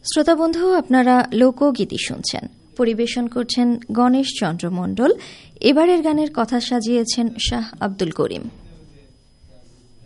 শ্রোতা বন্ধু, আপনারা লোকগীতি শুনছেন। পরিবেশন করছেন গণেশ চন্দ্র মণ্ডল। এবারের গানের কথা সাজিয়েছেন শাহ আব্দুল করিম।